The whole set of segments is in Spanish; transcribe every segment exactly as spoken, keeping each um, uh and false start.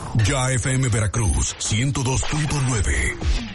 Ya F M Veracruz ciento dos punto nueve.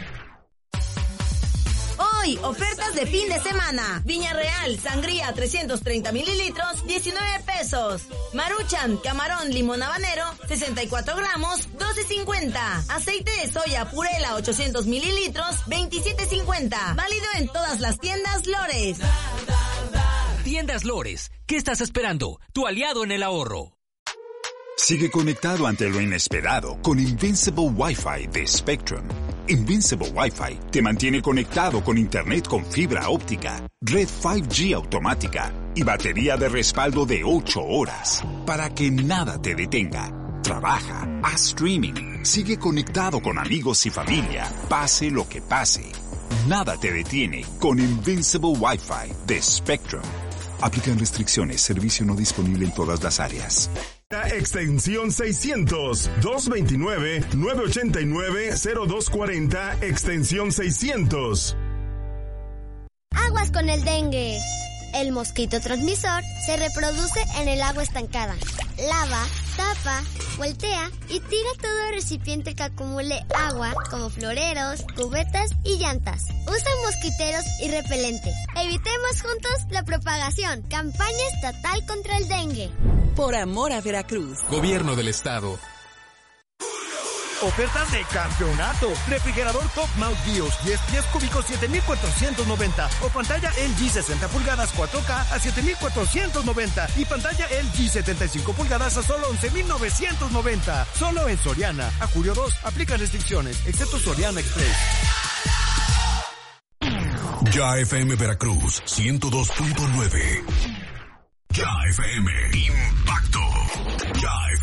Hoy, ofertas de fin de semana. Viña Real, sangría trescientos treinta mililitros, diecinueve pesos. Maruchan, camarón limón habanero, sesenta y cuatro gramos, doce cincuenta. Aceite de soya Purela ochocientos mililitros, veintisiete cincuenta. Válido en todas las tiendas Lores. Tiendas Lores, ¿qué estás esperando? Tu aliado en el ahorro. Sigue conectado ante lo inesperado con Invincible Wi-Fi de Spectrum. Invincible Wi-Fi te mantiene conectado con internet con fibra óptica, red cinco G automática y batería de respaldo de ocho horas para que nada te detenga. Trabaja, haz streaming, sigue conectado con amigos y familia, pase lo que pase. Nada te detiene con Invincible Wi-Fi de Spectrum. Aplican restricciones, servicio no disponible en todas las áreas. Extensión seiscientos, dos veintinueve, nueve ochenta y nueve, cero dos cuarenta, extensión seiscientos. Aguas con el dengue. El mosquito transmisor se reproduce en el agua estancada. Lava, tapa, voltea y tira todo recipiente que acumule agua, como floreros, cubetas y llantas. Usa mosquiteros y repelente. Evitemos juntos la propagación. Campaña estatal contra el dengue. Por amor a Veracruz. Gobierno del Estado. Ofertas de campeonato. Refrigerador Top Mount BIOS diez pies cúbicos siete mil cuatrocientos noventa o pantalla L G sesenta pulgadas cuatro K a siete mil cuatrocientos noventa y pantalla L G setenta y cinco pulgadas a solo once mil novecientos noventa. Solo en Soriana. A julio dos aplican restricciones, excepto Soriana Express. Ya F M Veracruz ciento dos punto nueve. Ya F M Impacto. Ya